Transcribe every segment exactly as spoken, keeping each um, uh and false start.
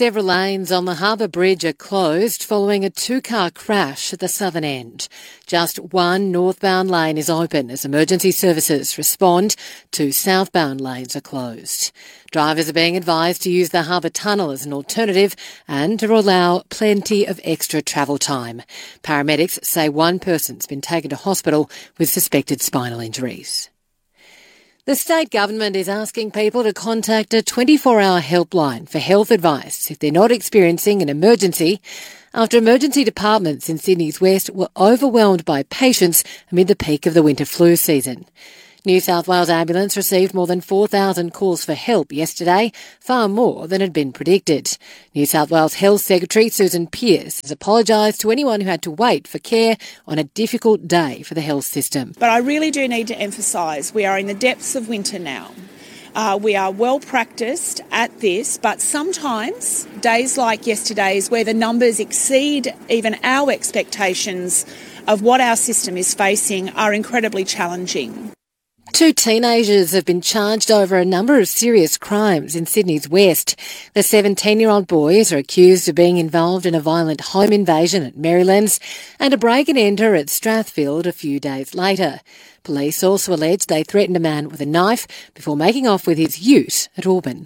Several lanes on the Harbour Bridge are closed following a two-car crash at the southern end. Just one northbound lane is open as emergency services respond. Two southbound lanes are closed. Drivers are being advised to use the Harbour Tunnel as an alternative and to allow plenty of extra travel time. Paramedics say one person's been taken to hospital with suspected spinal injuries. The state government is asking people to contact a twenty-four hour helpline for health advice if they're not experiencing an emergency after emergency departments in Sydney's West were overwhelmed by patients amid the peak of the winter flu season. New South Wales Ambulance received more than four thousand calls for help yesterday, far more than had been predicted. New South Wales Health Secretary Susan Pearce has apologised to anyone who had to wait for care on a difficult day for the health system. But I really do need to emphasise we are in the depths of winter now. Uh, we are well practised at this, but sometimes days like yesterday's where the numbers exceed even our expectations of what our system is facing are incredibly challenging. Two teenagers have been charged over a number of serious crimes in Sydney's West. The seventeen-year-old boys are accused of being involved in a violent home invasion at Marylands and a break-and-enter at Strathfield a few days later. Police also allege they threatened a man with a knife before making off with his ute at Auburn.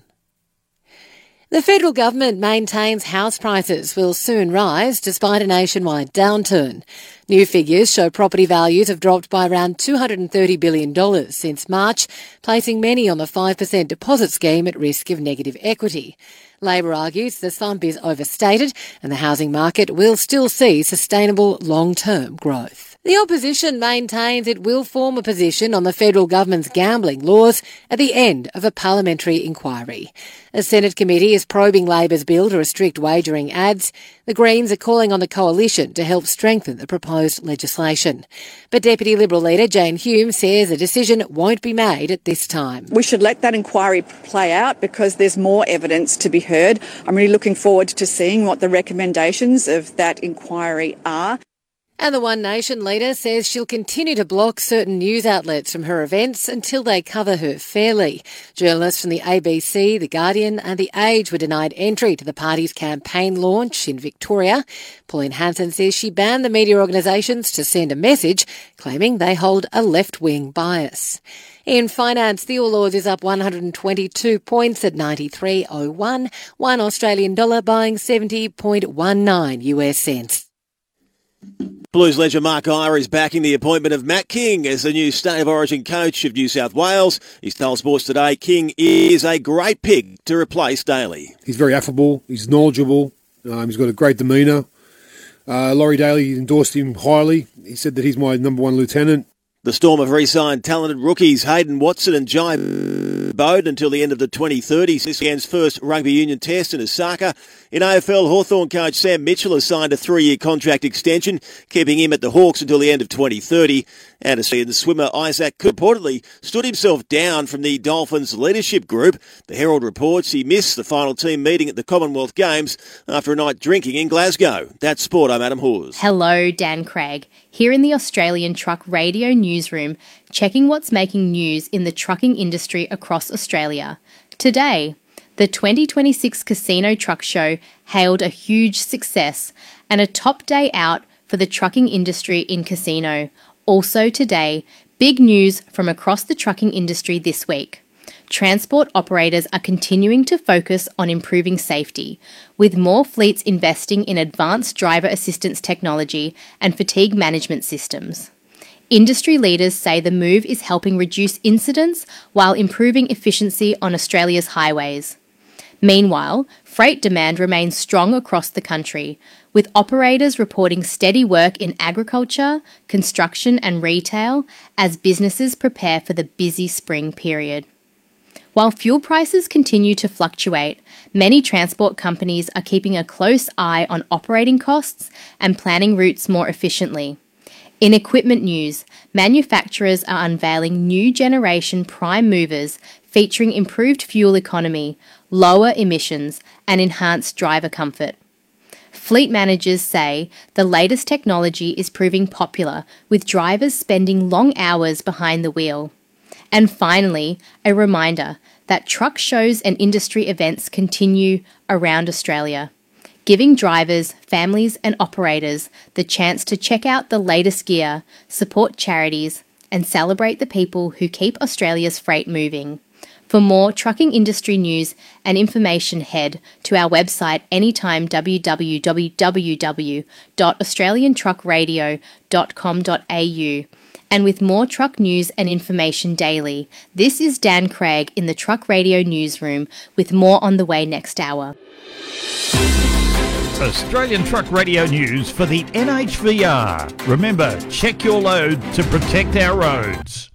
The federal government maintains house prices will soon rise despite a nationwide downturn. New figures show property values have dropped by around two hundred thirty billion dollars since March, placing many on the five percent deposit scheme at risk of negative equity. Labor argues the slump is overstated and the housing market will still see sustainable long-term growth. The opposition maintains it will form a position on the federal government's gambling laws at the end of a parliamentary inquiry. A Senate committee is probing Labor's bill to restrict wagering ads. The Greens are calling on the coalition to help strengthen the proposed legislation. But Deputy Liberal leader Jane Hume says a decision won't be made at this time. We should let that inquiry play out because there's more evidence to be heard. I'm really looking forward to seeing what the recommendations of that inquiry are. And the One Nation leader says she'll continue to block certain news outlets from her events until they cover her fairly. Journalists from the A B C, The Guardian and The Age were denied entry to the party's campaign launch in Victoria. Pauline Hanson says she banned the media organisations to send a message claiming they hold a left-wing bias. In finance, the All Ords is up one hundred twenty-two points at ninety-three oh one. One Australian dollar buying seventy point one nine U S cents. Blues legend Mark Ira is backing the appointment of Matt King as the new State of Origin coach of New South Wales. He's told Sports Today King is a great pick to replace Daly. He's very affable, he's knowledgeable, um, he's got a great demeanour. Uh, Laurie Daly endorsed him highly. He said that he's my number one lieutenant. The Storm have re-signed talented rookies Hayden Watson and Jai Bode until the end of the twenty thirties. This weekend's first rugby union test in Osaka. In A F L, Hawthorn coach Sam Mitchell has signed a three-year contract extension, keeping him at the Hawks until the end of twenty thirty. And Australian swimmer Isaac Cook reportedly stood himself down from the Dolphins leadership group. The Herald reports he missed the final team meeting at the Commonwealth Games after a night drinking in Glasgow. That's Sport, I'm Adam Hawes. Hello, Dan Craig. Here in the Australian Truck Radio newsroom, checking what's making news in the trucking industry across Australia. Today, the twenty twenty-six Casino Truck Show hailed a huge success and a top day out for the trucking industry in Casino. Also today, big news from across the trucking industry this week. Transport operators are continuing to focus on improving safety, with more fleets investing in advanced driver assistance technology and fatigue management systems. Industry leaders say the move is helping reduce incidents while improving efficiency on Australia's highways. Meanwhile, freight demand remains strong across the country, with operators reporting steady work in agriculture, construction and retail as businesses prepare for the busy spring period. While fuel prices continue to fluctuate, many transport companies are keeping a close eye on operating costs and planning routes more efficiently. In equipment news, manufacturers are unveiling new generation prime movers featuring improved fuel economy, lower emissions, and enhanced driver comfort. Fleet managers say the latest technology is proving popular, with drivers spending long hours behind the wheel. And finally, a reminder that truck shows and industry events continue around Australia, giving drivers, families and operators the chance to check out the latest gear, support charities and celebrate the people who keep Australia's freight moving. For more trucking industry news and information, head to our website anytime, w w w dot australian truck radio dot com dot a u. And with more truck news and information daily, this is Dan Craig in the Truck Radio Newsroom with more on the way next hour. Australian Truck Radio News for the N H V R. Remember, check your load to protect our roads.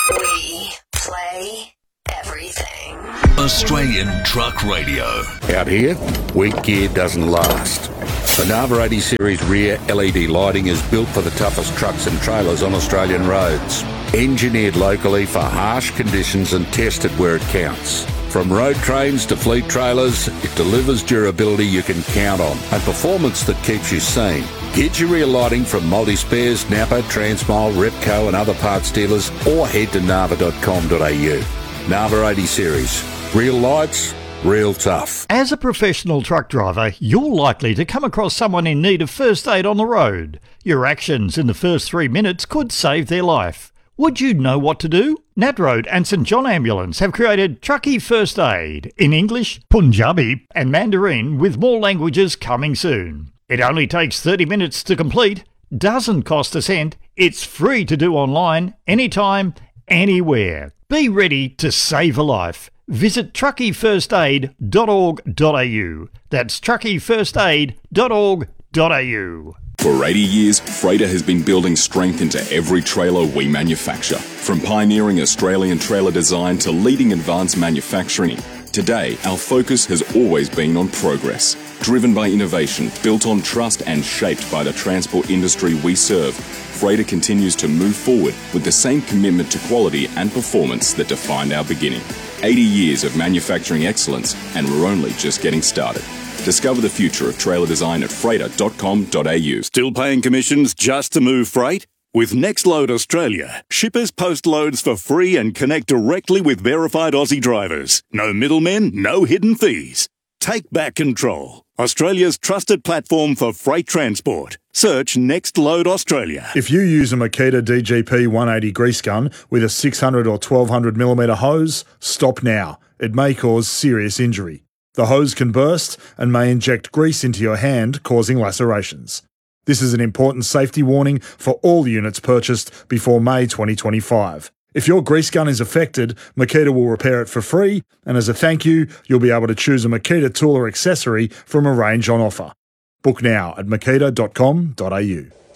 We play everything. Australian Truck Radio. Out here, weak gear doesn't last. The Nava eighty series rear L E D lighting is built for the toughest trucks and trailers on Australian roads. Engineered locally for harsh conditions and tested where it counts. From road trains to fleet trailers, it delivers durability you can count on and performance that keeps you seen. Get your rear lighting from Multi Spares, Napa, Transmile, Repco and other parts dealers, or head to nava dot com dot a u. Nava eighty series. Real lights, real tough. As a professional truck driver, you're likely to come across someone in need of first aid on the road. Your actions in the first three minutes could save their life. Would you know what to do? Nat Road and St John Ambulance have created Truckee First Aid in English, Punjabi and Mandarin, with more languages coming soon. It only takes thirty minutes to complete, doesn't cost a cent, it's free to do online, anytime, anywhere. Be ready to save a life. Visit truckee first aid dot org dot a u. That's truckee first aid dot org dot a u. For eighty years, Freighter has been building strength into every trailer we manufacture. From pioneering Australian trailer design to leading advanced manufacturing, today our focus has always been on progress. Driven by innovation, built on trust and shaped by the transport industry we serve, Freighter continues to move forward with the same commitment to quality and performance that defined our beginning. eighty years of manufacturing excellence, and we're only just getting started. Discover the future of trailer design at freighter dot com dot a u. Still paying commissions just to move freight? With Nextload Australia, shippers post loads for free and connect directly with verified Aussie drivers. No middlemen, no hidden fees. Take back control. Australia's trusted platform for freight transport. Search Nextload Australia. If you use a Makita D G P one eighty grease gun with a six hundred or twelve hundred millimetre hose, stop now. It may cause serious injury. The hose can burst and may inject grease into your hand, causing lacerations. This is an important safety warning for all units purchased before May twenty twenty-five. If your grease gun is affected, Makita will repair it for free, and as a thank you, you'll be able to choose a Makita tool or accessory from a range on offer. Book now at makita dot com dot a u.